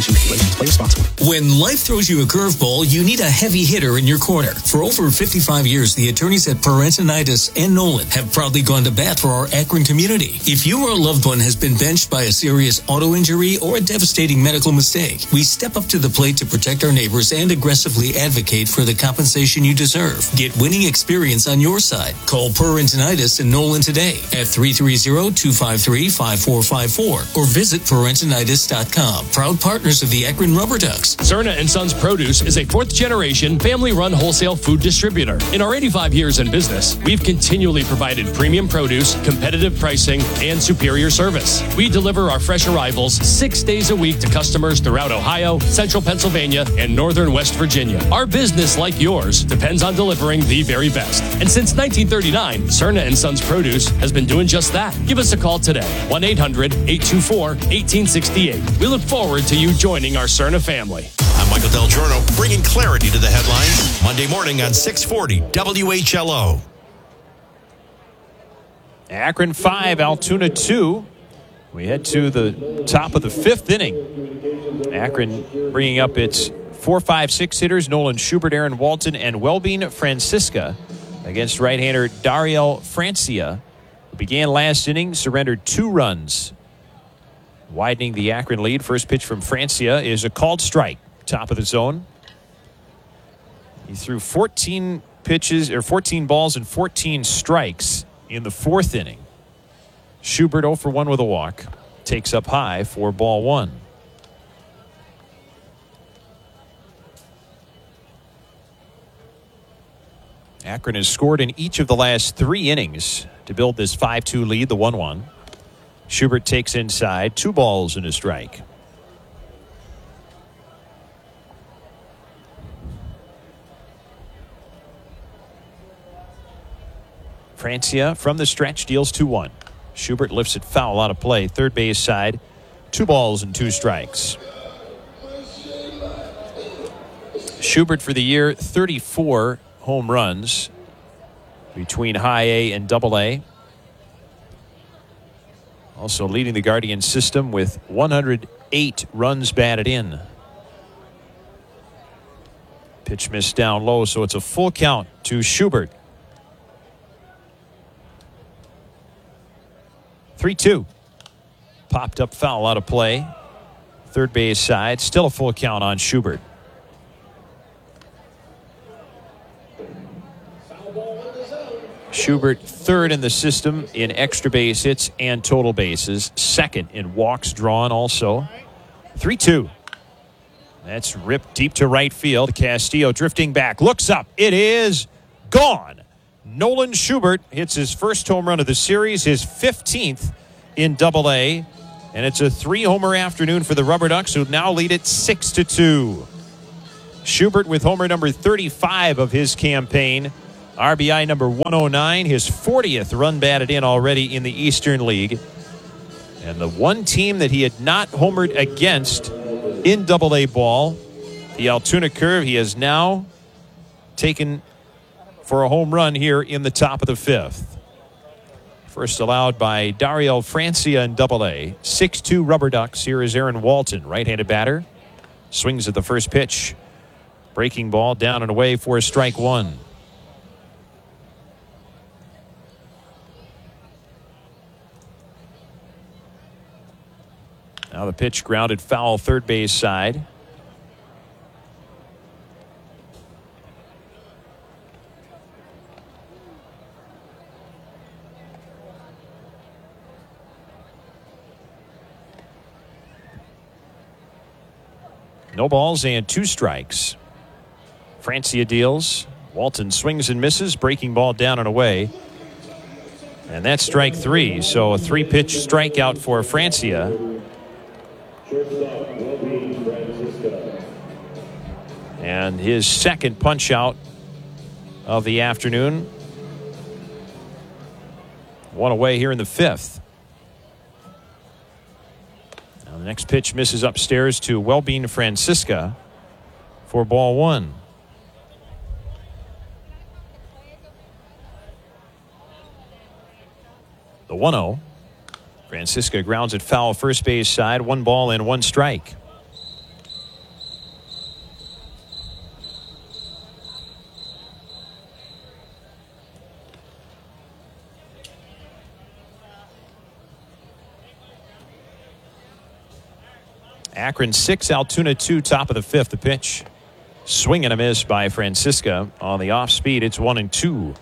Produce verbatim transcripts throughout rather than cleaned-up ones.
rules and regulations. Play responsibly. When life throws you a curveball, you need a heavy hitter in your corner. For over fifty-five years, the attorneys at Parentinitis and Nolan have proudly gone to bat for our Akron community. If you or a loved one has been benched by a serious auto injury or a devastating medical mistake, we step up to the plate to protect our neighbors and aggressively advocate for the compensation you deserve. Get winning experience on your side. Call Parentinitis and Nolan today at three three zero, two five three, five four five four or visit parentinitis dot com. Proud partners of the Akron Rubber Ducks. Cerna and Sons Produce is a fourth-generation, family-run wholesale food distributor. In our eighty-five years in business, we've continually provided premium produce, competitive pricing, and superior service. We deliver our fresh arrivals six days a week to customers throughout Ohio, central Pennsylvania, and northern West Virginia. Our business, like yours, depends on delivering the very best. And since nineteen thirty-nine, Cerna and Sons Produce has been doing just that. Give us a call today, one eight hundred, eight two four, one eight six eight. We look forward to you joining our Cerna family. I'm Michael Del Giorno, bringing clarity to the headlines Monday morning on six forty W H L O. Akron five, Altoona two. We head to the top of the fifth inning. Akron bringing up its four five six hitters, Nolan Schubert, Aaron Walton, and Welbein Francisca against right-hander Dariel Francia, who began last inning, surrendered two runs, widening the Akron lead. First pitch from Francia is a called strike, top of the zone. He threw fourteen pitches, or fourteen balls and fourteen strikes in the fourth inning. Schubert oh for one with a walk. Takes up high for ball one. Akron has scored in each of the last three innings to build this five two lead, the one one. Schubert takes inside, two balls and a strike. Francia from the stretch deals two one. Schubert lifts it foul out of play. Third base side, two balls and two strikes. Schubert for the year, thirty-four home runs between high A and double A. Also leading the Guardian system with one hundred eight runs batted in. Pitch missed down low, so it's a full count to Schubert. three two. Popped up foul out of play. Third base side. Still a full count on Schubert. Schubert third in the system in extra base hits and total bases. Second in walks drawn also. three two. That's ripped deep to right field. Castillo drifting back. Looks up. It is gone. Nolan Schubert hits his first home run of the series, his fifteenth in double A. And it's a three-homer afternoon for the Rubber Ducks, who now lead it six to two. Schubert with homer number thirty-five of his campaign. R B I number one oh nine, his fortieth run batted in already in the Eastern League. And the one team that he had not homered against in double A ball, the Altoona Curve, he has now taken for a home run here in the top of the fifth. First allowed by Dariel Francia in double A. six two Rubber Ducks. Here is Aaron Walton, right-handed batter. Swings at the first pitch. Breaking ball down and away for strike one. Now the pitch grounded foul third base side. No balls and two strikes. Francia deals. Walton swings and misses. Breaking ball down and away. And that's strike three. So a three-pitch strikeout for Francia. And his second punch-out of the afternoon. One away here in the fifth. Now the next pitch misses upstairs to Welbein Francisca for ball one. The one oh. Francisca grounds it foul first base side. One ball and one strike. Akron six, Altoona two, top of the fifth. The pitch. Swing and a miss by Francisca on the off speed. It's one and two.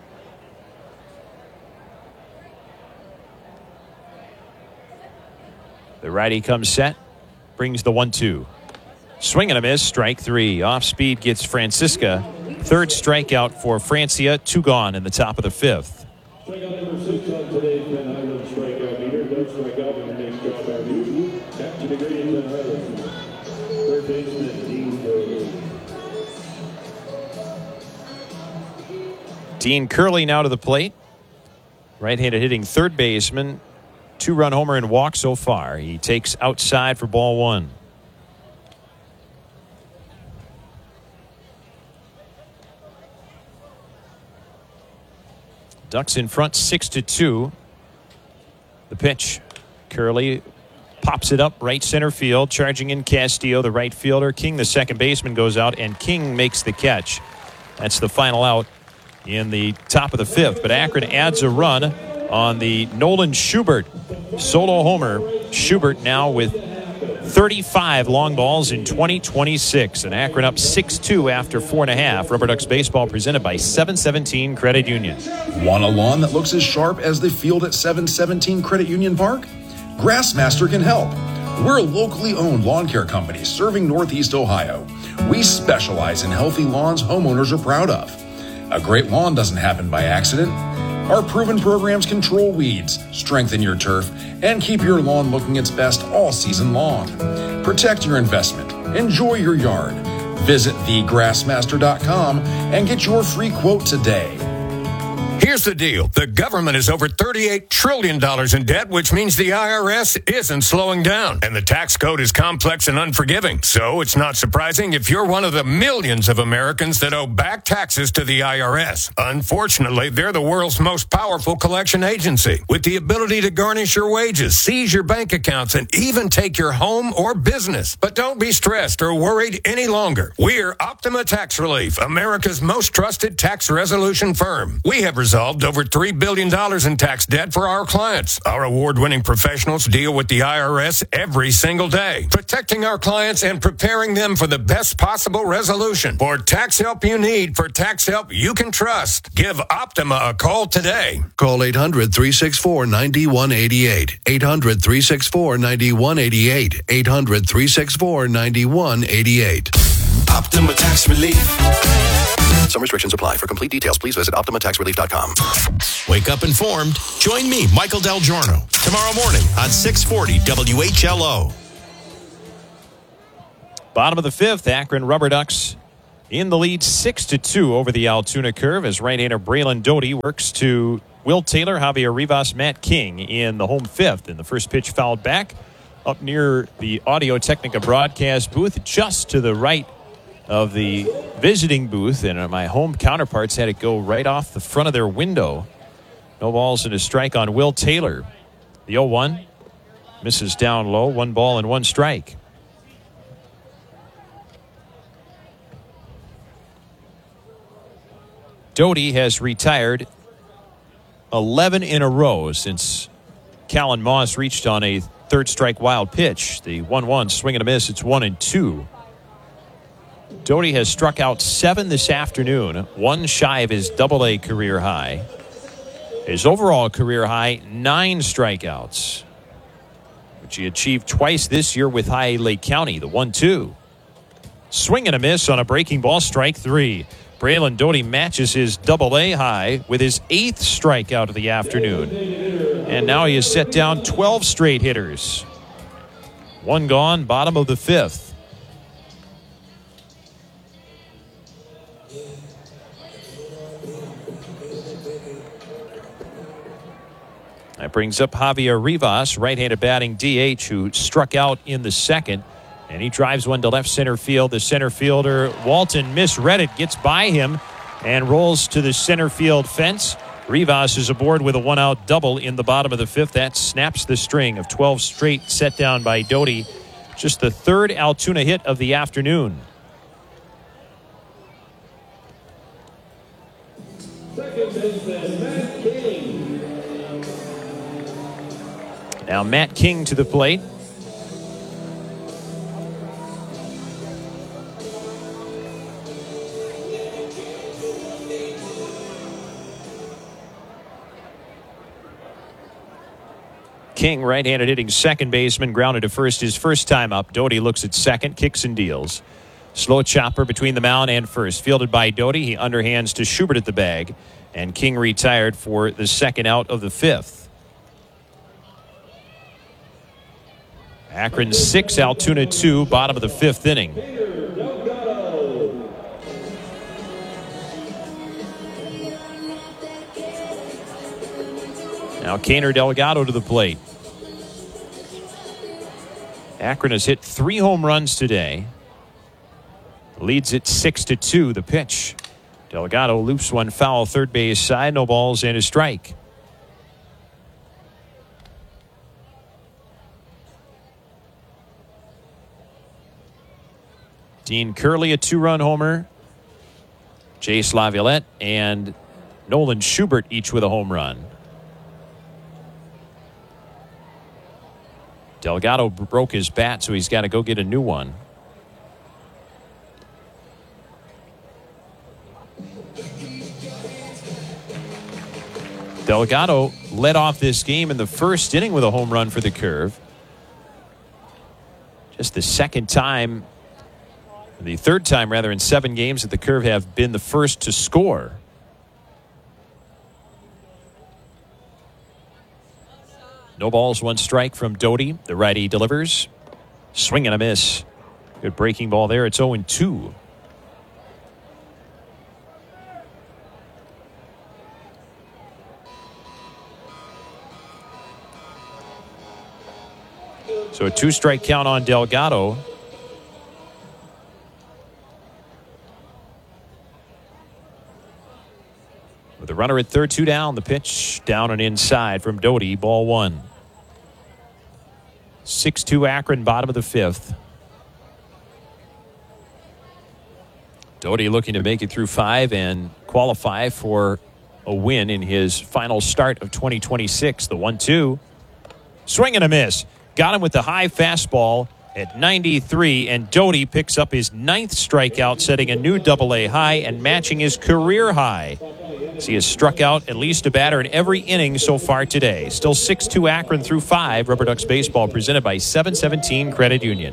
The righty comes set. Brings the one two. Swing and a miss. Strike three. Off speed gets Francisca. Third strikeout for Francia. Two gone in the top of the fifth. Strikeout number six on today's Penn Highland strikeout meter. No strikeout in the next job review. Back to the green Penn Highland. Third baseman Dean Curley. Dean Curley now to the plate. Right-handed hitting third baseman. Two-run homer and walk so far. He takes outside for ball one. Ducks in front six to two. The pitch. Curley pops it up right center field. Charging in Castillo, the right fielder. King, the second baseman, goes out, and King makes the catch. That's the final out in the top of the fifth. But Akron adds a run on the Nolan Schubert solo homer. Schubert now with thirty-five long balls in twenty twenty-six. And Akron up six two after four and a half. Rubber Ducks baseball presented by seven seventeen Credit Union. Want a lawn that looks as sharp as the field at seven seventeen Credit Union Park? Grassmaster can help. We're a locally owned lawn care company serving Northeast Ohio. We specialize in healthy lawns homeowners are proud of. A great lawn doesn't happen by accident. Our proven programs control weeds, strengthen your turf, and keep your lawn looking its best all season long. Protect your investment. Enjoy your yard. Visit the grassmaster dot com and get your free quote today. Here's the deal. The government is over thirty-eight trillion dollars in debt, which means the I R S isn't slowing down. And the tax code is complex and unforgiving. So it's not surprising if you're one of the millions of Americans that owe back taxes to the I R S. Unfortunately, they're the world's most powerful collection agency, with the ability to garnish your wages, seize your bank accounts, and even take your home or business. But don't be stressed or worried any longer. We're Optima Tax Relief, America's most trusted tax resolution firm. We have resolved over three billion dollars in tax debt for our clients. Our award-winning professionals deal with the I R S every single day, protecting our clients and preparing them for the best possible resolution. For tax help you need, for tax help you can trust, give Optima a call today. Call eight hundred, three six four, nine one eight eight. eight hundred, three six four, nine one eight eight. eight hundred, three six four, nine one eight eight. Optima Tax Relief. Some restrictions apply. For complete details, please visit optima tax relief dot com. Wake up informed. Join me, Michael Del Giorno, tomorrow morning on six forty W H L O. Bottom of the fifth, Akron Rubber Ducks in the lead six to two over the Altoona Curve as right-hander Braylon Doty works to Will Taylor, Javier Rivas, Matt King in the home fifth. And the first pitch fouled back up near the Audio Technica broadcast booth, just to the right of the visiting booth, and my home counterparts had it go right off the front of their window. No balls and a strike on Will Taylor. The oh one misses down low. One ball and one strike. Doty has retired eleven in a row since Callan Moss reached on a third strike wild pitch. The one one swing and a miss. It's one and two. Doty has struck out seven this afternoon, one shy of his double A career high. His overall career high, nine strikeouts, which he achieved twice this year with High Lake County. The one two. Swing and a miss on a breaking ball, strike three. Braylon Doty matches his double A high with his eighth strikeout of the afternoon. And now he has set down twelve straight hitters. One gone, bottom of the fifth. That brings up Javier Rivas, right-handed batting D H, who struck out in the second. And he drives one to left center field. The center fielder, Walton, misread it, gets by him, and rolls to the center field fence. Rivas is aboard with a one-out double in the bottom of the fifth. That snaps the string of twelve straight set down by Doty. Just the third Altoona hit of the afternoon. Second baseman, Matt King. Now Matt King to the plate. King, right-handed hitting second baseman, grounded to first his first time up. Doty looks at second, kicks and deals. Slow chopper between the mound and first. Fielded by Doty. He underhands to Schubert at the bag. And King retired for the second out of the fifth. Akron six, Altoona two, bottom of the fifth inning. Now Kaner Delgado to the plate. Akron has hit three home runs today. Leads it six to two. The pitch. Delgado loops one foul, third base side, no balls and a strike. Dean Curley, a two-run homer. Jace Laviolette and Nolan Schubert each with a home run. Delgado broke his bat, so he's got to go get a new one. Delgado led off this game in the first inning with a home run for the Curve. Just the second time, the third time rather, in seven games that the Curve have been the first to score. No balls, one strike from Doty. The righty delivers. Swing and a miss. Good breaking ball there. It's oh and two. So a two-strike count on Delgado. With the runner at third, two down. The pitch down and inside from Doty. Ball one. six two Akron, bottom of the fifth. Doty looking to make it through five and qualify for a win in his final start of twenty twenty-six. The one two. Swing and a miss. Got him with the high fastball at ninety-three, and Doty picks up his ninth strikeout, setting a new double A high and matching his career high. He has struck out at least a batter in every inning so far today. Still six two Akron through five. Rubber Ducks baseball presented by seven seventeen Credit Union.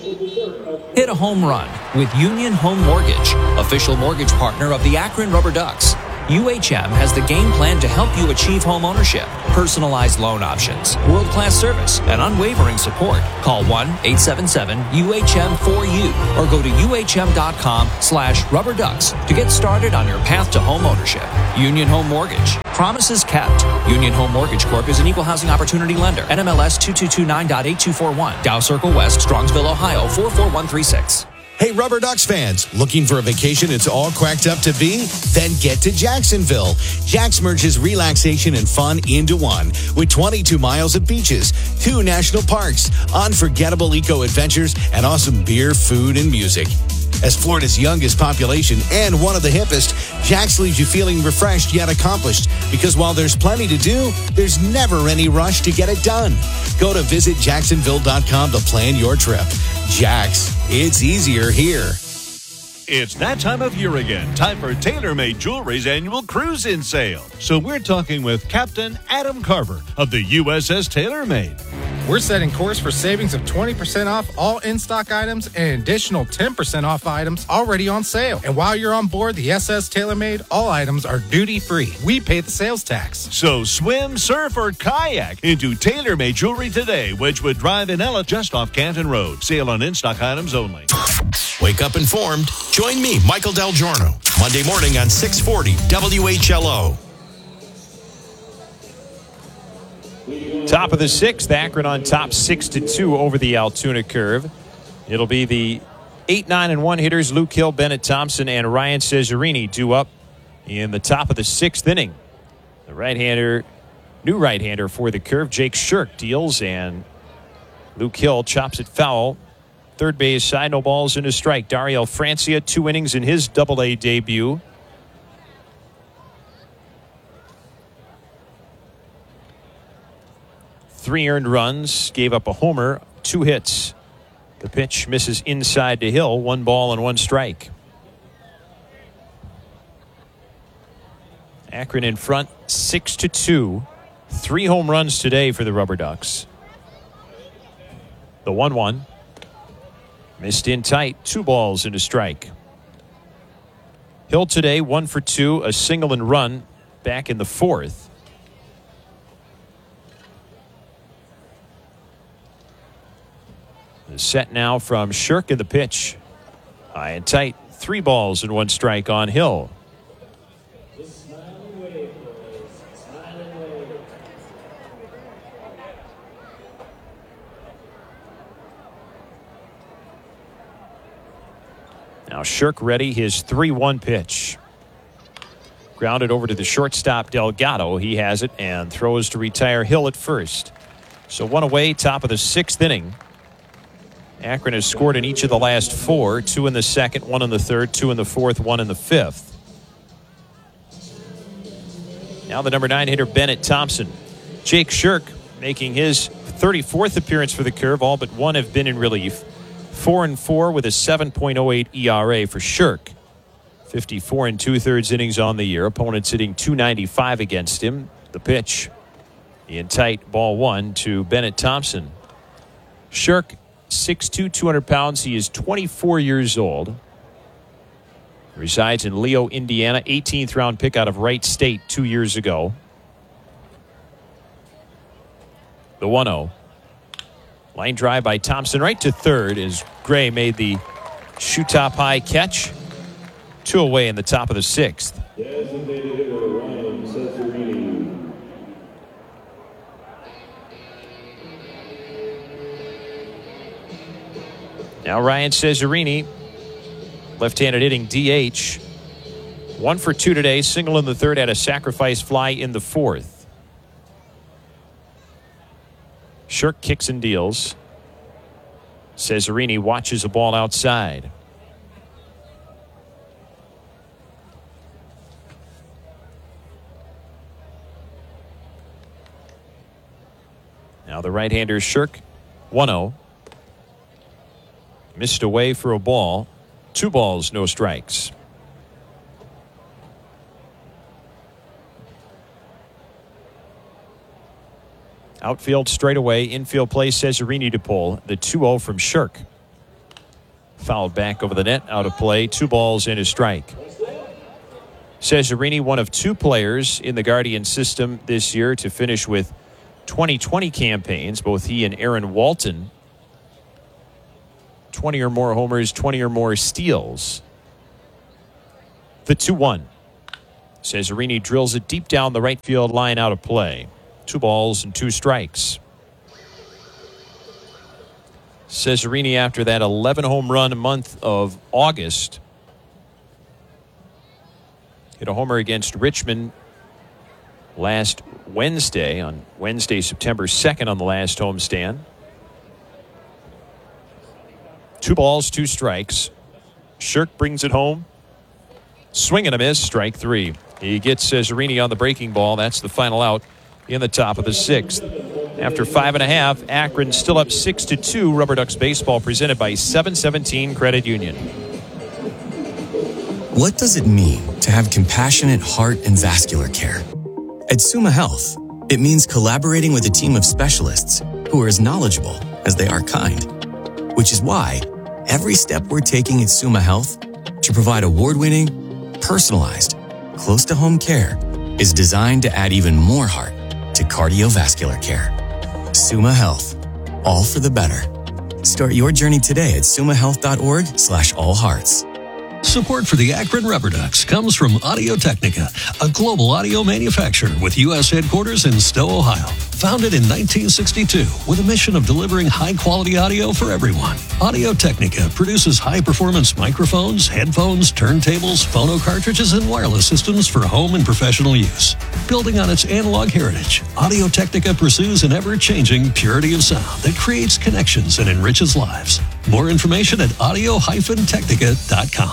Hit a home run with Union Home Mortgage, official mortgage partner of the Akron Rubber Ducks. U H M has the game plan to help you achieve home ownership, personalized loan options, world-class service, and unwavering support. Call one eight seven seven U H M four U or go to U H M dot com slash rubber ducks to get started on your path to home ownership. Union Home Mortgage. Promises kept. Union Home Mortgage Corp is an equal housing opportunity lender. N M L S two two two nine eight two four one. Dow Circle West, Strongsville, Ohio four four one three six. Hey, Rubber Ducks fans, looking for a vacation it's all cracked up to be? Then get to Jacksonville. Jax merges relaxation and fun into one with twenty-two miles of beaches, two national parks, unforgettable eco-adventures, and awesome beer, food, and music. As Florida's youngest population and one of the hippest, Jax leaves you feeling refreshed yet accomplished, because while there's plenty to do, there's never any rush to get it done. Go to visit jacksonville dot com to plan your trip. Jax, it's easier here. It's that time of year again. Time for TaylorMade Jewelry's annual cruise-in sale. So we're talking with Captain Adam Carver of the U S S TaylorMade. We're setting course for savings of twenty percent off all in-stock items and an additional ten percent off items already on sale. And while you're on board the S S TaylorMade, all items are duty-free. We pay the sales tax. So swim, surf, or kayak into TaylorMade Jewelry today, Wedgwood Drive in Ella, just off Canton Road. Sale on in-stock items only. Wake up informed. Join me, Michael Del Giorno, Monday morning on six forty W H L O. Top of the sixth, Akron on top six to two over the Altoona Curve. It'll be the eight, nine, and one hitters, Luke Hill, Bennett Thompson, and Ryan Cesarini due up in the top of the sixth inning. The right-hander, new right-hander for the Curve, Jake Shirk, deals, and Luke Hill chops it foul. Third base side, no balls and a strike. Dario Francia, two innings in his double A debut. Three earned runs, gave up a homer, two hits. The pitch misses inside to Hill, one ball and one strike. Akron in front, six to two. Three home runs today for the Rubber Ducks. The one one. Missed in tight. Two balls and a strike. Hill today, one for two, a single and run back in the fourth. The set now from Shirk in the pitch. High and tight. Three balls and one strike on Hill. Now Shirk ready, his three one pitch. Grounded over to the shortstop Delgado. He has it and throws to retire Hill at first. So one away, top of the sixth inning. Akron has scored in each of the last four. Two in the second, one in the third, two in the fourth, one in the fifth. Now the number nine hitter, Bennett Thompson. Jake Shirk making his thirty-fourth appearance for the Curve. All but one have been in relief. Four and four with a seven point oh eight E R A for Shirk. fifty-four and two-thirds innings on the year. Opponents hitting two ninety-five against him. The pitch in tight, ball one to Bennett Thompson. Shirk, six two, two hundred pounds. He is twenty-four years old. Resides in Leo, Indiana. eighteenth round pick out of Wright State two years ago. The one oh. Line drive by Thompson right to third as Gray made the shoot top high catch. Two away in the top of the sixth. Designated hitter Ryan Cesarini. Now Ryan Cesarini, left-handed hitting D H. One for two today. Single in the third, had a sacrifice fly in the fourth. Shirk kicks and deals. Cesarini watches a ball outside. Now the right-hander Shirk, one oh. Missed away for a ball. Two balls, no strikes. Outfield straightaway. Infield play, Cesarini to pull. The two oh from Shirk. Fouled back over the net. Out of play. Two balls and a strike. Cesarini, one of two players in the Guardian system this year to finish with twenty twenty campaigns. Both he and Aaron Walton. twenty or more homers, twenty or more steals. The two one. Cesarini drills it deep down the right field line, out of play. Two balls and two strikes. Cesarini, after that eleven home run month of August, hit a homer against Richmond last Wednesday, on Wednesday, September second, on the last homestand. Two balls, two strikes. Shirk brings it home. Swing and a miss, strike three. He gets Cesarini on the breaking ball. That's the final out in the top of the sixth. After five and a half, Akron still up six to two. Rubber Ducks baseball presented by seven seventeen Credit Union. What does it mean to have compassionate heart and vascular care? At Summa Health, it means collaborating with a team of specialists who are as knowledgeable as they are kind. Which is why every step we're taking at Summa Health to provide award-winning, personalized, close-to-home care is designed to add even more heart to cardiovascular care. Summa Health, all for the better. Start your journey today at summahealth.org slash all hearts. Support for the Akron Rubber Ducks comes from Audio-Technica, a global audio manufacturer with U S headquarters in Stowe, Ohio. Founded in nineteen sixty-two with a mission of delivering high-quality audio for everyone, Audio-Technica produces high-performance microphones, headphones, turntables, phono cartridges, and wireless systems for home and professional use. Building on its analog heritage, Audio-Technica pursues an ever-changing purity of sound that creates connections and enriches lives. More information at audio dash technica dot com.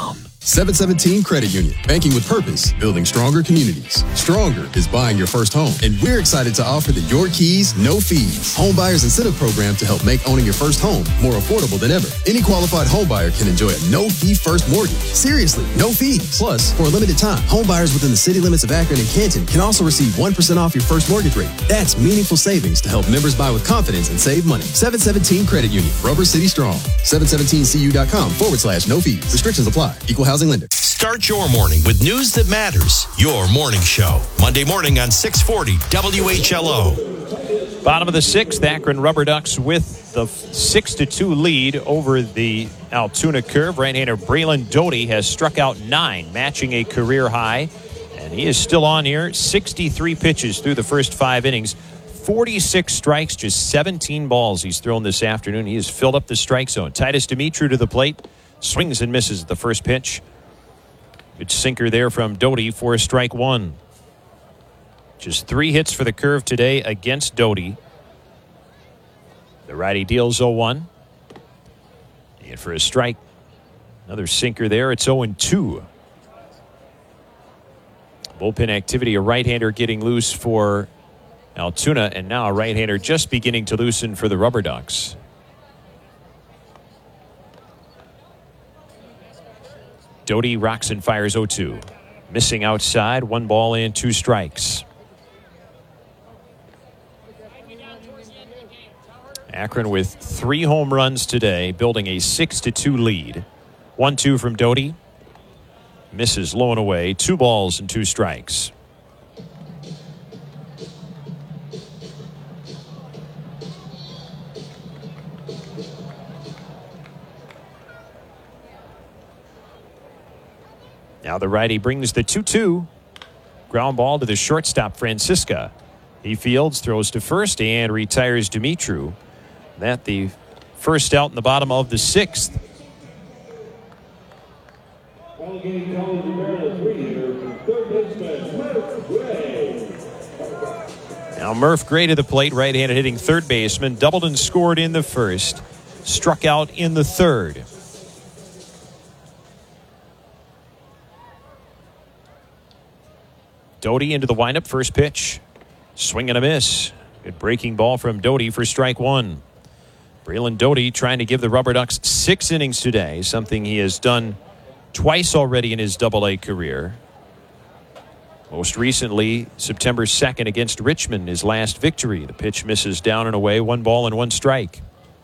seven seventeen Credit Union. Banking with purpose, building stronger communities. Stronger is buying your first home. And we're excited to offer the Your Keys, No Fees Home Buyers Incentive Program to help make owning your first home more affordable than ever. Any qualified home buyer can enjoy a no-fee first mortgage. Seriously, no fees. Plus, for a limited time, home buyers within the city limits of Akron and Canton can also receive one percent off your first mortgage rate. That's meaningful savings to help members buy with confidence and save money. seven seventeen Credit Union. Rubber City Strong. seven seventeen C U dot com forward slash no fees. Restrictions apply. Equal housing lender. Start your morning with news that matters. Your morning show. Monday morning on six forty W H L O. Bottom of the sixth, Akron Rubber Ducks with the six to two lead over the Altoona Curve. Right-hander Braylon Doty has struck out nine, matching a career high. And he is still on here. sixty-three pitches through the first five innings. forty-six strikes, just seventeen balls he's thrown this afternoon. He has filled up the strike zone. Titus Dimitru to the plate. Swings and misses at the first pitch. Good sinker there from Doty for strike one. Just three hits for the Curve today against Doty. The righty deals oh one. And for a strike, another sinker there. It's oh and two. Bullpen activity, a right-hander getting loose for Altoona, and now a right-hander just beginning to loosen for the Rubber Ducks. Doty rocks and fires oh two. Missing outside, one ball and two strikes. Akron with three home runs today, building a six to two lead. one two from Doty. Misses low and away. Two balls and two strikes. Now the righty brings the two two. Ground ball to the shortstop, Francisca. He fields, throws to first, and retires Dimitru. That the first out in the bottom of the sixth. Now Murph Gray to the plate, right-handed hitting third baseman. Doubled and scored in the first. Struck out in the third. Doty into the windup, first pitch. Swing and a miss. Good breaking ball from Doty for strike one. Braylon Doty trying to give the Rubber Ducks six innings today, something he has done twice already in his double A career. Most recently, September second against Richmond, his last victory. The pitch misses down and away, one ball and one strike.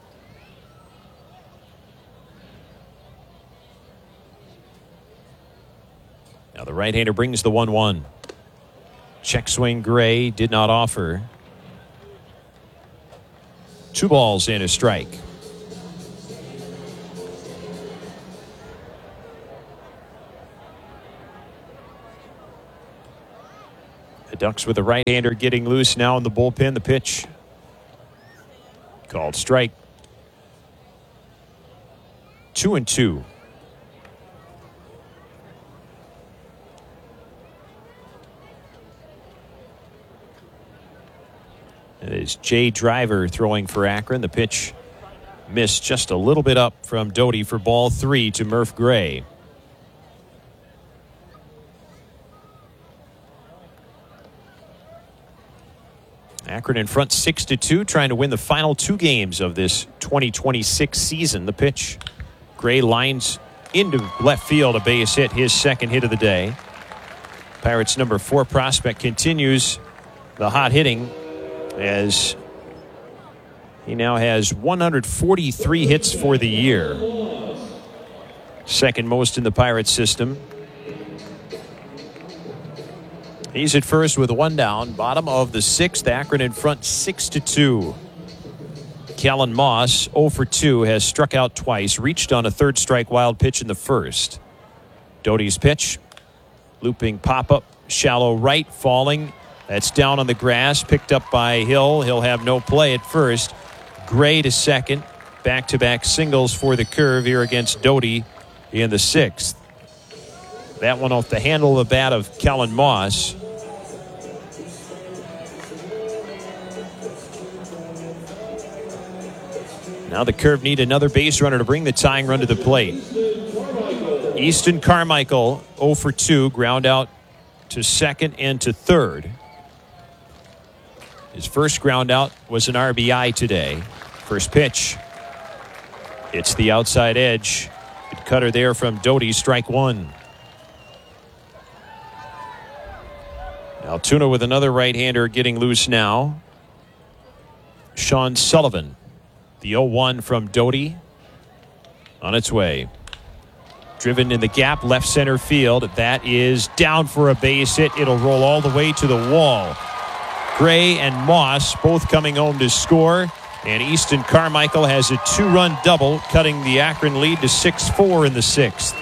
Now the right-hander brings the one one. Check swing, Gray did not offer. Two balls and a strike. The Ducks with the right-hander getting loose now in the bullpen. The pitch called strike. Two and two. It is Jay Driver throwing for Akron. The pitch missed just a little bit up from Doty for ball three to Murph Gray. Akron in front six to two, trying to win the final two games of this twenty twenty-six season. The pitch, Gray lines into left field, a base hit, his second hit of the day. Pirates number four prospect continues the hot hitting, as he now has one hundred forty-three hits for the year. Second most in the Pirates system. He's at first with one down. Bottom of the sixth. Akron in front six to two. Kellen Moss, oh for two, has struck out twice. Reached on a third strike wild pitch in the first. Doty's pitch. Looping pop-up. Shallow right. Falling. That's down on the grass. Picked up by Hill. He'll have no play at first. Gray to second. Back-to-back singles for the Curve here against Doty in the sixth. That one off the handle of the bat of Kellen Moss. Now the Curve need another base runner to bring the tying run to the plate. Easton Carmichael, oh for two, ground out to second and to third. His first ground out was an R B I today. First pitch. It's the outside edge. Good cutter there from Doty, strike one. Altoona with another right-hander getting loose now. Sean Sullivan. The oh one from Doty on its way. Driven in the gap, left center field. That is down for a base hit. It'll roll all the way to the wall. Gray and Moss both coming home to score. And Easton Carmichael has a two-run double, cutting the Akron lead to six four in the sixth.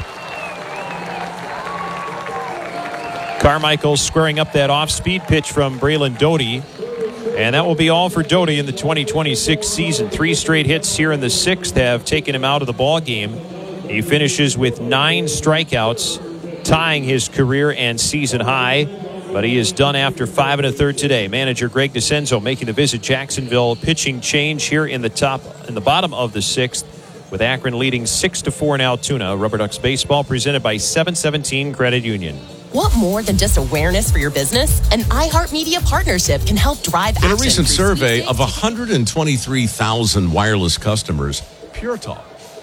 Carmichael squaring up that off-speed pitch from Braylon Doty. And that will be all for Doty in the twenty twenty-six season. Three straight hits here in the sixth have taken him out of the ball game. He finishes with nine strikeouts, tying his career and season high. But he is done after five and a third today. Manager Greg DeCenzo making the visit. Jacksonville pitching change here in the top, in the bottom of the sixth, with Akron leading six to four in Altoona. Rubber Ducks baseball presented by seven seventeen Credit Union. Want more than just awareness for your business? An iHeartMedia partnership can help drive action. In a recent survey of one hundred twenty-three thousand wireless customers, Pure Talk.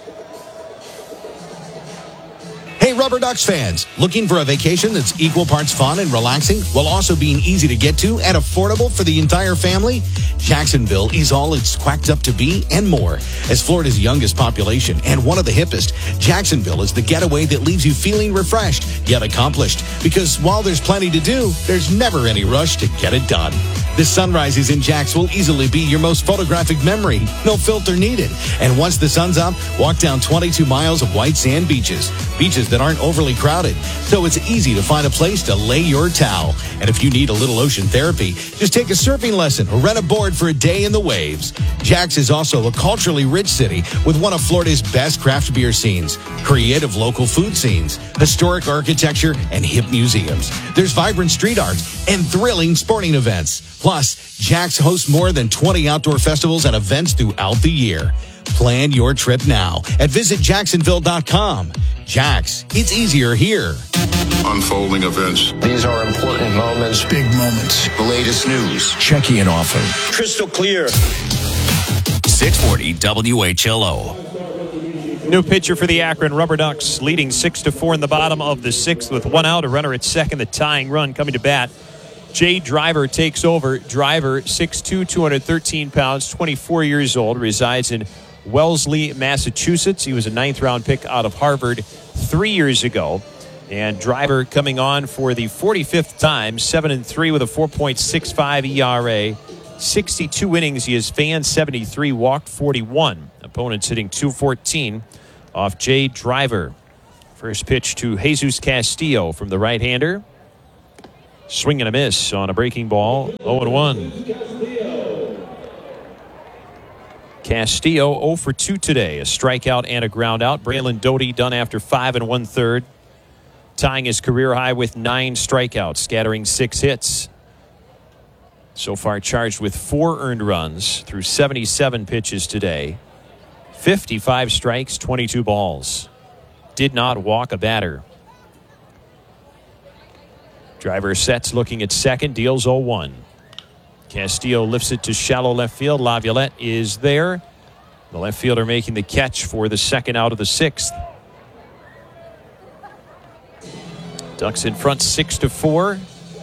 Hey, Rubber Ducks fans, looking for a vacation that's equal parts fun and relaxing while also being easy to get to and affordable for the entire family? Jacksonville is all it's quacked up to be and more. As Florida's youngest population and one of the hippest, Jacksonville is the getaway that leaves you feeling refreshed yet accomplished. Because while there's plenty to do, there's never any rush to get it done. The sunrises in Jax will easily be your most photographic memory. No filter needed. And once the sun's up, walk down twenty-two miles of white sand beaches. Beaches that aren't overly crowded, so it's easy to find a place to lay your towel. And if you need a little ocean therapy, just take a surfing lesson or rent a board for a day in the waves. Jax is also a culturally rich city with one of Florida's best craft beer scenes, creative local food scenes, historic architecture, and hip museums. There's vibrant street art and thrilling sporting events. Plus, Jax hosts more than twenty outdoor festivals and events throughout the year. Plan your trip now at visit jacksonville dot com. Jax, it's easier here. Unfolding events. These are important moments. Big moments. The latest news. Checking in often. Crystal clear. six forty W H L O. New pitcher for the Akron Rubber Ducks, leading six to four in the bottom of the sixth with one out, a runner at second, the tying run coming to bat. Jay Driver takes over. Driver, six two, two hundred thirteen pounds, twenty-four years old, resides in Wellesley, Massachusetts. He was a ninth round pick out of Harvard three years ago. And Driver coming on for the forty-fifth time, seven and three with a four point six five E R A. sixty-two innings. He has fanned seventy-three, walked forty-one. Opponents hitting two fourteen off Jay Driver. First pitch to Jesus Castillo from the right-hander. Swing and a miss on a breaking ball. oh and one. Castillo oh for two today. A strikeout and a ground out. Braylon Doty done after five and one-third. Tying his career high with nine strikeouts, scattering six hits. So far charged with four earned runs through seventy-seven pitches today. fifty-five strikes, twenty-two balls. Did not walk a batter. Driver sets looking at second, deals oh one. Castillo lifts it to shallow left field. Laviolette is there. The left fielder making the catch for the second out of the sixth. Ducks in front six to four.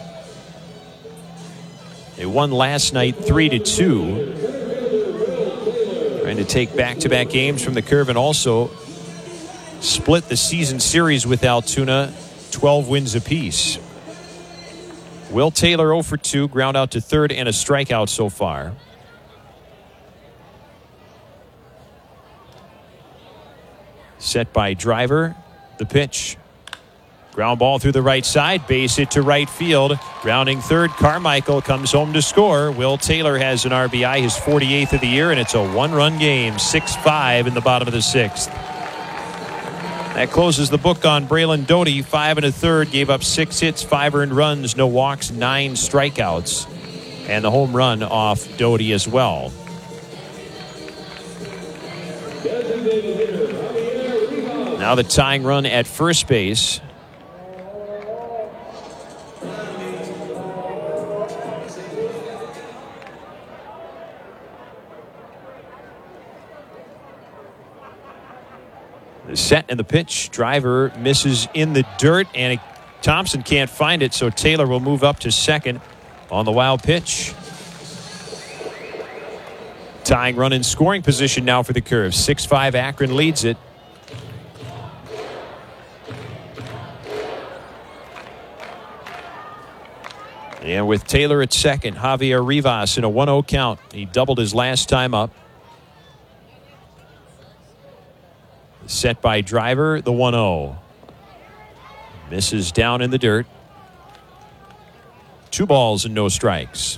They won last night three to two. Trying to take back-to-back games from the curve and also split the season series with Altoona, twelve wins apiece. Will Taylor oh for two, ground out to third and a strikeout so far. Set by Driver. The pitch. Ground ball through the right side. Base hit to right field. Rounding third, Carmichael comes home to score. Will Taylor has an R B I, his forty-eighth of the year, and it's a one-run game. six five in the bottom of the sixth. That closes the book on Braylon Doty. Five and a third, gave up six hits, five earned runs, no walks, nine strikeouts. And the home run off Doty as well. Now the tying run at first base. The set and the pitch. Driver misses in the dirt, and it, Thompson can't find it, so Taylor will move up to second on the wild pitch. Tying run in scoring position now for the Curve. six five Akron leads it. And with Taylor at second, Javier Rivas in a one oh count. He doubled his last time up. Set by Driver, the one oh. Misses down in the dirt. Two balls and no strikes.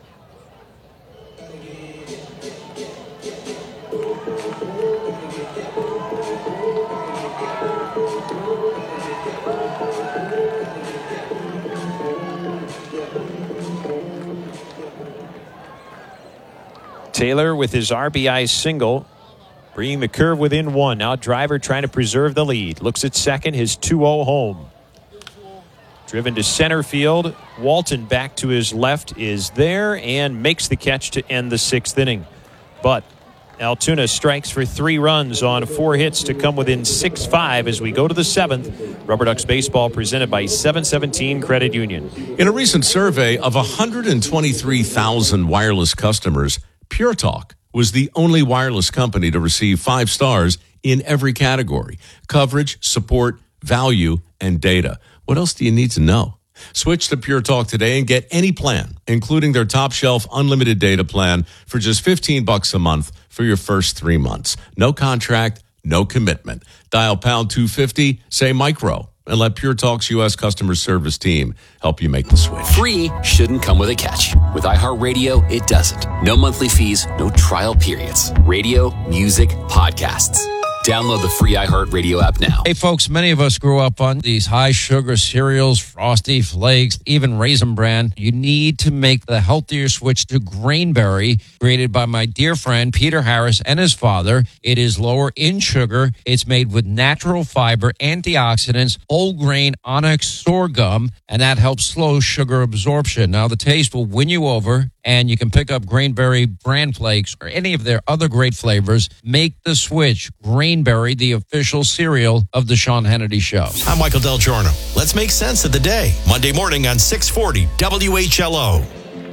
Taylor with his R B I single, bringing the Curve within one. Now Driver trying to preserve the lead. Looks at second, his two oh home. Driven to center field. Walton back to his left is there and makes the catch to end the sixth inning. But Altoona strikes for three runs on four hits to come within six five as we go to the seventh. Rubber Ducks baseball presented by seven seventeen Credit Union. In a recent survey of one hundred twenty-three thousand wireless customers, Pure Talk was the only wireless company to receive five stars in every category: coverage, support, value, and data. What else do you need to know? Switch to Pure Talk today and get any plan, including their top shelf unlimited data plan, for just fifteen bucks a month for your first three months. No contract, no commitment. Dial pound two fifty, say micro, and let Pure Talk's U S customer service team help you make the switch. Free shouldn't come with a catch. With iHeartRadio, it doesn't. No monthly fees, no trial periods. Radio, music, podcasts. Download the free iHeartRadio app now. Hey, folks, many of us grew up on these high-sugar cereals, Frosty Flakes, even Raisin Bran. You need to make the healthier switch to Grainberry, created by my dear friend Peter Harris and his father. It is lower in sugar. It's made with natural fiber, antioxidants, whole grain onyx sorghum, and that helps slow sugar absorption. Now, the taste will win you over, and you can pick up Grainberry Bran Flakes or any of their other great flavors. Make the switch. Grainberry, the official cereal of the Sean Hannity Show. I'm Michael Del Giorno. Let's make sense of the day. Monday morning on six forty W H L O.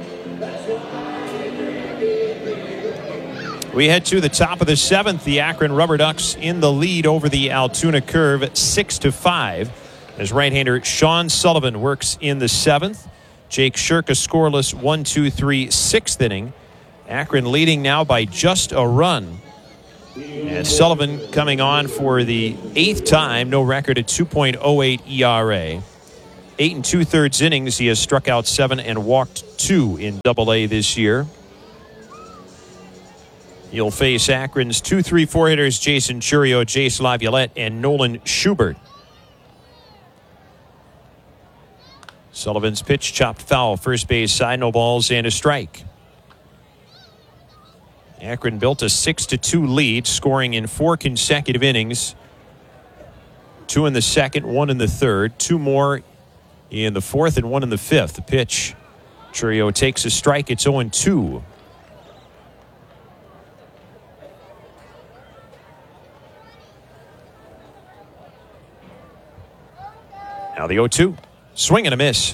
We head to the top of the seventh. The Akron Rubber Ducks in the lead over the Altoona Curve, six to five. As right-hander Sean Sullivan works in the seventh. Jake Shirka scoreless, one, two, three, sixth inning. Akron leading now by just a run. And Sullivan coming on for the eighth time, no record at two point oh eight E R A. Eight and two-thirds innings, he has struck out seven and walked two in Double A this year. You'll face Akron's two three four hitters, Jason Churio, Jace Laviolette, and Nolan Schubert. Sullivan's pitch chopped foul, first base side, no balls and a strike. Akron built a six to two lead, scoring in four consecutive innings. Two in the second, one in the third, two more in the fourth and one in the fifth. The pitch, Churio takes a strike. It's oh and two. Now the oh two. Swing and a miss.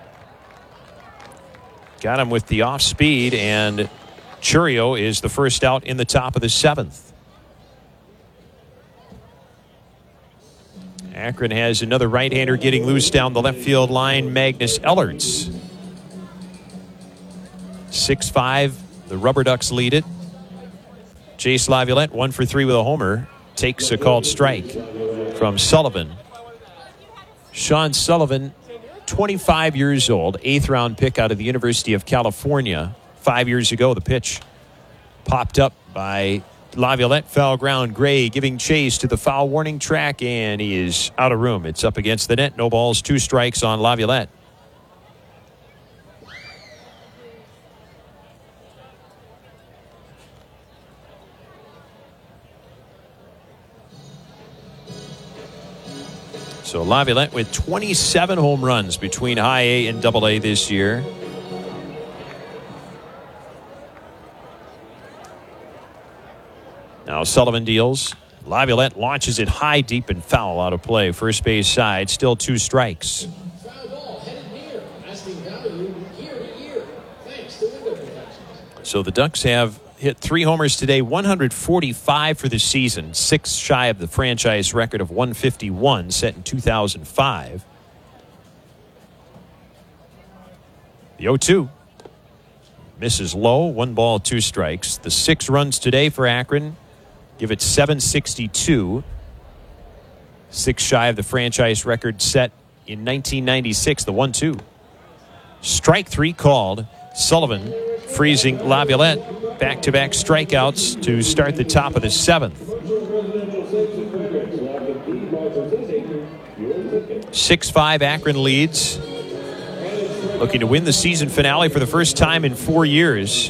Got him with the off speed, and Churio is the first out in the top of the seventh. Akron has another right-hander getting loose down the left field line, Magnus Ellerts. six five, the Rubber Ducks lead it. Jace Laviolette, one for three with a homer, takes a called strike from Sullivan. Sean Sullivan, twenty-five years old, eighth round pick out of the University of California. Five years ago, the pitch popped up by Laviolette, foul ground. Gray giving chase to the foul warning track, and he is out of room. It's up against the net. No balls, two strikes on Laviolette. So Laviolette with twenty-seven home runs between high A and double A this year. Now Sullivan deals. Laviolette launches it high, deep, and foul out of play. First base side, still two strikes. So the Ducks have hit three homers today, one hundred forty-five for the season, six shy of the franchise record of one fifty-one set in two thousand five. The oh two misses low, one ball, two strikes. The six runs today for Akron give it seven sixty-two. Six shy of the franchise record set in nineteen ninety-six, the one two. Strike three called. Sullivan freezing Laviolette. Back-to-back strikeouts to start the top of the seventh. six five Akron leads. Looking to win the season finale for the first time in four years.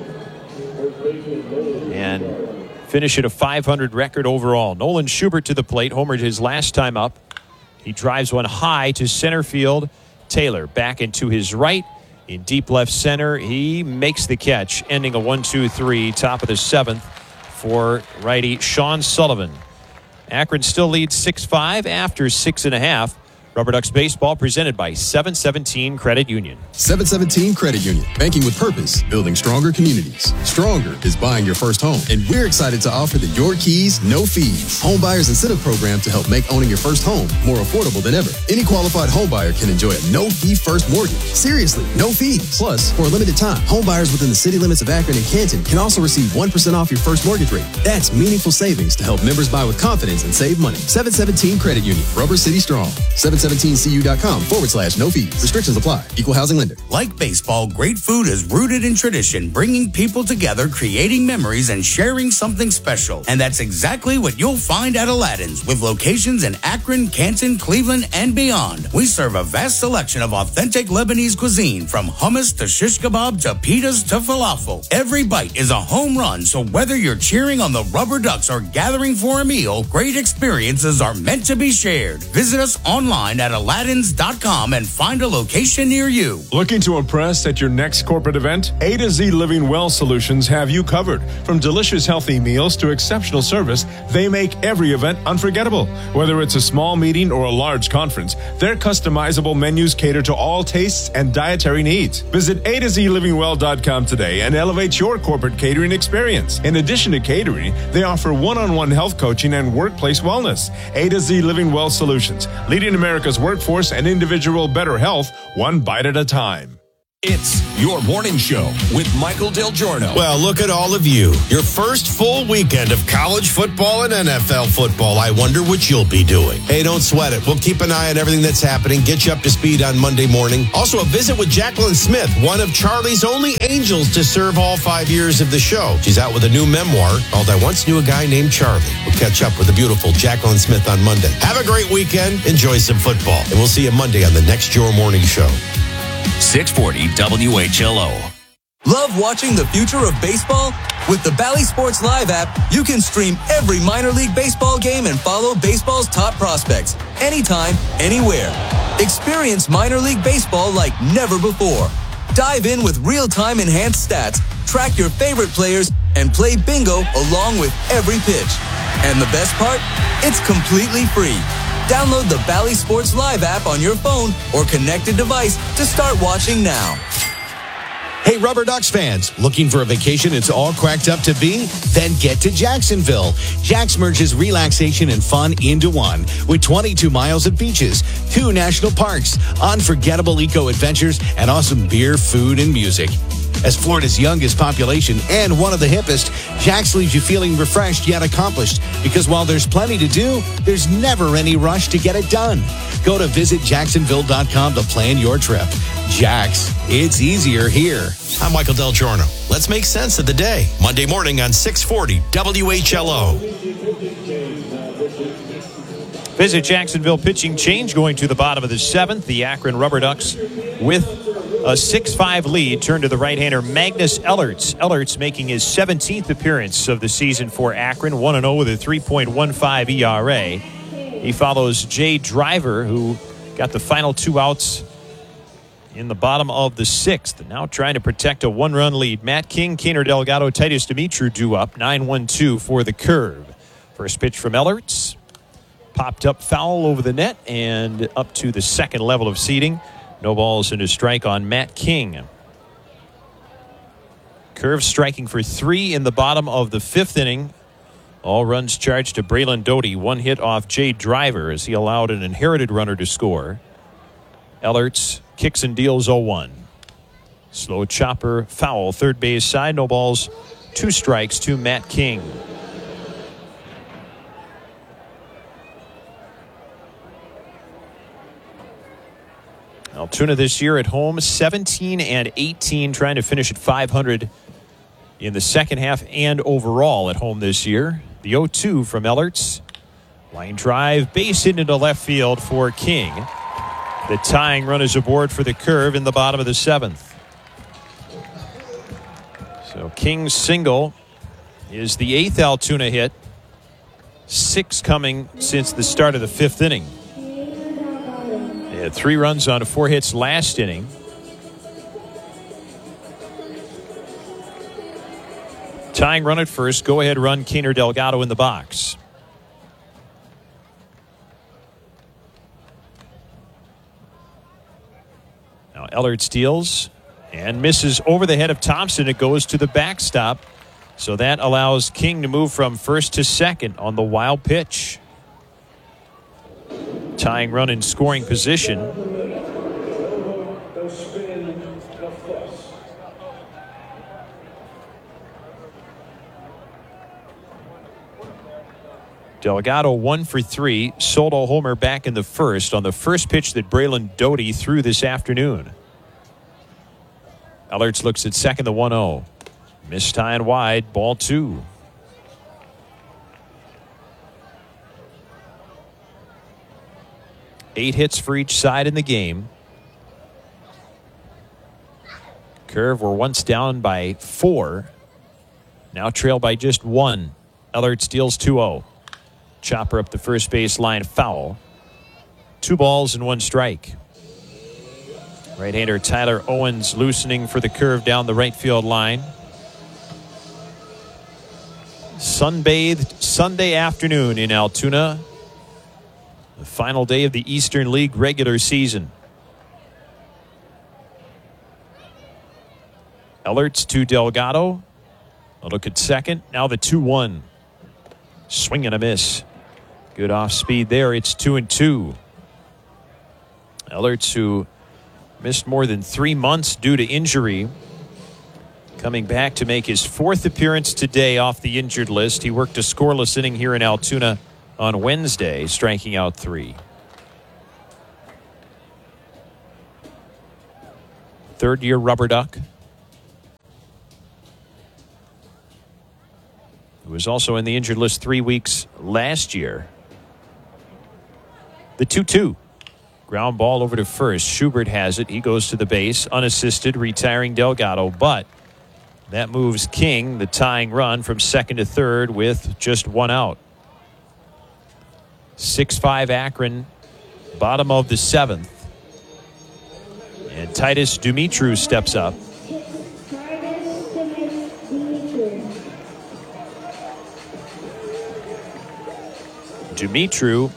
And finish at a five hundred record overall. Nolan Schubert to the plate. Homered his last time up. He drives one high to center field. Taylor back into his right. In deep left center, he makes the catch, ending a one two three, top of the seventh for righty Sean Sullivan. Akron still leads six five after six and a half. Rubber Ducks baseball presented by seven seventeen Credit Union. seven seventeen Credit Union. Banking with purpose, building stronger communities. Stronger is buying your first home. And we're excited to offer the Your Keys, No Fees home buyers incentive program to help make owning your first home more affordable than ever. Any qualified home buyer can enjoy a no-fee first mortgage. Seriously, no fees. Plus, for a limited time, home buyers within the city limits of Akron and Canton can also receive one percent off your first mortgage rate. That's meaningful savings to help members buy with confidence and save money. seven seventeen Credit Union. Rubber City Strong. seven seventeen C U dot com forward slash no fees. Restrictions apply. Equal housing lender. Like baseball, great food is rooted in tradition, bringing people together, creating memories, and sharing something special. And that's exactly what you'll find at Aladdin's, with locations in Akron, Canton, Cleveland, and beyond. We serve a vast selection of authentic Lebanese cuisine, from hummus to shish kebab to pitas to falafel. Every bite is a home run, so whether you're cheering on the Rubber Ducks or gathering for a meal, great experiences are meant to be shared. Visit us online at aladdins dot com and find a location near you. Looking to impress at your next corporate event? A to Z Living Well Solutions have you covered. From delicious healthy meals to exceptional service, they make every event unforgettable. Whether it's a small meeting or a large conference, their customizable menus cater to all tastes and dietary needs. Visit A to Z living well dot com today and elevate your corporate catering experience. In addition to catering, they offer one-on-one health coaching and workplace wellness. A to Z Living Well Solutions, leading America's workforce and individual better health, one bite at a time. It's your morning show with Michael Del Giorno. Well, look at all of you. Your first full weekend of college football and N F L football. I wonder what you'll be doing. Hey, don't sweat it. We'll keep an eye on everything that's happening, get you up to speed on Monday morning. Also, a visit with Jacqueline Smith, one of Charlie's only angels to serve all five years of the show. She's out with a new memoir called I Once Knew a Guy Named Charlie. We'll catch up with the beautiful Jacqueline Smith on Monday. Have a great weekend. Enjoy some football. And we'll see you Monday on the next Your Morning Show. six forty W H L O. Love watching the future of baseball? With the Bally Sports Live app, you can stream every minor league baseball game and follow baseball's top prospects anytime, anywhere. Experience minor league baseball like never before. Dive in with real-time enhanced stats, track your favorite players, and play bingo along with every pitch. And the best part? It's completely free. Download the Bally Sports Live app on your phone or connected device to start watching now. Hey, Rubber Ducks fans, looking for a vacation it's all cracked up to be? Then get to Jacksonville. Jax merges relaxation and fun into one with twenty-two miles of beaches, two national parks, unforgettable eco-adventures, and awesome beer, food, and music. As Florida's youngest population and one of the hippest, Jax leaves you feeling refreshed yet accomplished, because while there's plenty to do, there's never any rush to get it done. Go to visit jacksonville dot com to plan your trip. Jax, it's easier here. I'm Michael Del Giorno. Let's make sense of the day. Monday morning on six forty W H L O. Visit Jacksonville pitching change going to the bottom of the seventh. The Akron Rubber Ducks with a six five lead turn to the right-hander Magnus Ellerts. Ellerts making his seventeenth appearance of the season for Akron, one and oh with a three point one five E R A. He follows Jay Driver, who got the final two outs in the bottom of the sixth. Now trying to protect a one-run lead. Matt King, Keener Delgado, Titus Dimitru due up. nine one two for the Curve. First pitch from Ellerts. Popped up foul over the net and up to the second level of seating. No balls and a strike on Matt King. Curve striking for three in the bottom of the fifth inning. All runs charged to Braylon Doty. One hit off Jay Driver as he allowed an inherited runner to score. Ellerts kicks and deals oh one. Slow chopper foul third base side. No balls. Two strikes to Matt King. Altoona this year at home seventeen and eighteen, trying to finish at five hundred in the second half and overall at home this year. The oh two from Ellerts. Line drive, base hit into left field for King. The tying run is aboard for the Curve in the bottom of the seventh. So King's single is the eighth Altoona hit. Six coming since the start of the fifth inning. They had three runs on four hits last inning. Tying run at first. Go ahead run Keener Delgado in the box. Now Ellard steals and misses over the head of Thompson. It goes to the backstop. So that allows King to move from first to second on the wild pitch. Tying run in scoring position. Delgado one for three. Sold a homer back in the first on the first pitch that Braylon Doty threw this afternoon. Ellerts looks at second, the one oh. Missed high and wide, ball two. Eight hits for each side in the game. Curve were once down by four. Now trail by just one. Ellerts steals two oh. Chopper up the first base line, foul. Two balls and one strike. Right-hander Tyler Owens loosening for the Curve down the right field line. Sunbathed Sunday afternoon in Altoona. The final day of the Eastern League regular season. Ellerts to Delgado. A look at second. Now the two one. Swing and a miss. Good off speed there. It's two and two. Ellerts, who missed more than three months due to injury, coming back to make his fourth appearance today off the injured list. He worked a scoreless inning here in Altoona on Wednesday, striking out three. Third year rubber duck. He was also in the injured list three weeks last year. The two two. Ground ball over to first. Schubert has it. He goes to the base, unassisted, retiring Delgado. But that moves King, the tying run, from second to third with just one out. six five Akron, bottom of the seventh. And Titus Dimitru steps up. Dimitru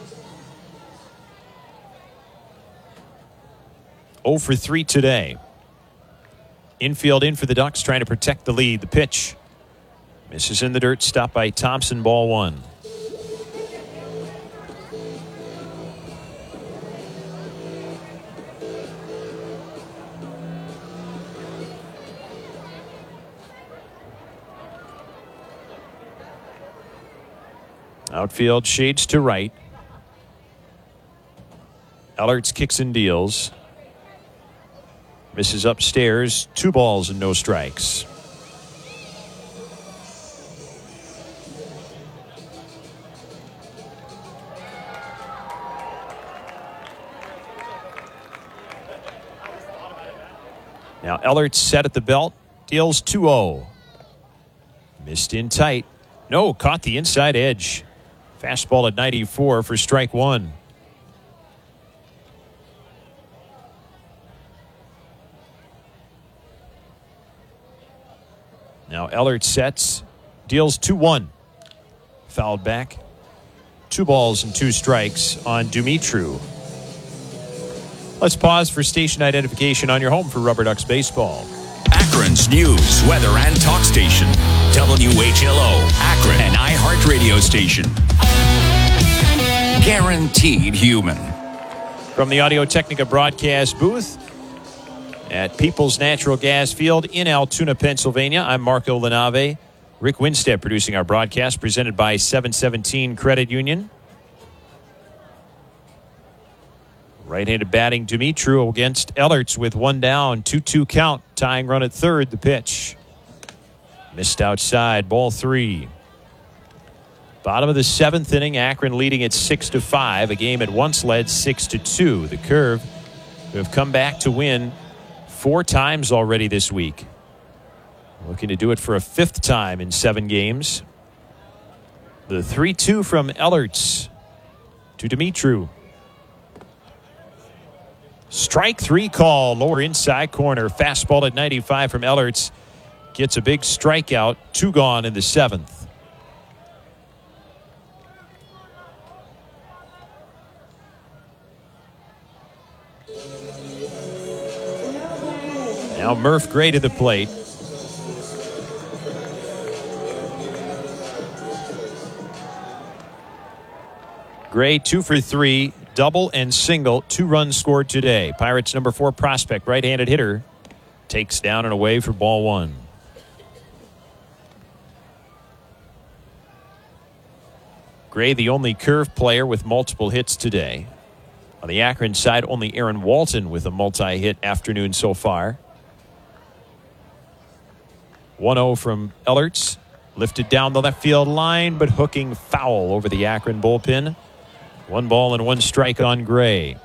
oh for three today. Infield in for the Ducks, trying to protect the lead. The pitch misses in the dirt, stopped by Thompson, ball one. Outfield shades to right. Ellerts kicks and deals. Misses upstairs. Two balls and no strikes. Now Ellerts set at the belt. Deals two oh. Missed in tight. No, caught the inside edge. Fastball at ninety-four for strike one. Now Ellert sets, deals two one. Fouled back. Two balls and two strikes on Dumitru. Let's pause for station identification on your home for Rubber Ducks baseball. Akron's news, weather, and talk station. W H L O, Akron, an iHeartRadio station. Guaranteed human. From the Audio Technica broadcast booth at People's Natural Gas Field in Altoona, Pennsylvania, I'm Marco Lanave. Rick Winstead producing our broadcast, presented by seven seventeen Credit Union. Right-handed batting Dumitru against Ellerts with one down, two two count, tying run at third. The pitch missed outside, ball three. Bottom of the seventh inning, Akron leading at six to five. A game it once led six to two. The Curve have come back to win four times already this week. Looking to do it for a fifth time in seven games. The three two from Ellerts to Dumitru. Strike three call, lower inside corner. Fastball at ninety-five from Ellerts. Gets a big strikeout. Two gone in the seventh. Now Murph Gray to the plate. Gray two for three, double and single, two runs scored today. Pirates number four prospect, right-handed hitter, takes down and away for ball one. Gray, the only Curve player with multiple hits today. On the Akron side, only Aaron Walton with a multi-hit afternoon so far. one oh from Ellerts. Lifted down the left field line, but hooking foul over the Akron bullpen. One ball and one strike on Gray.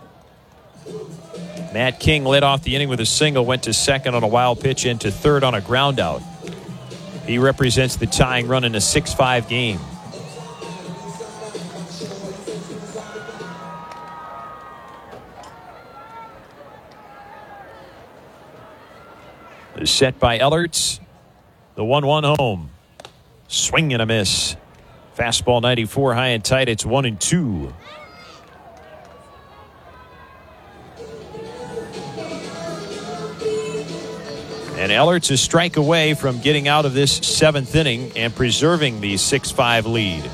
Matt King led off the inning with a single, went to second on a wild pitch, into third on a ground out. He represents the tying run in a six five game. The set by Ellerts. The one one home. Swing and a miss. Fastball ninety-four, high and tight. It's one and two. And Ellerts a strike away from getting out of this seventh inning and preserving the six five lead.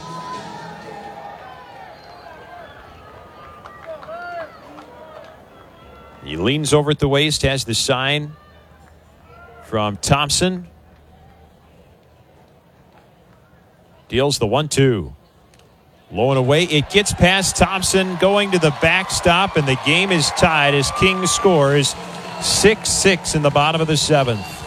He leans over at the waist, has the sign from Thompson. Deals the one two. Low and away. It gets past Thompson, going to the backstop, and the game is tied as King scores six six in the bottom of the seventh.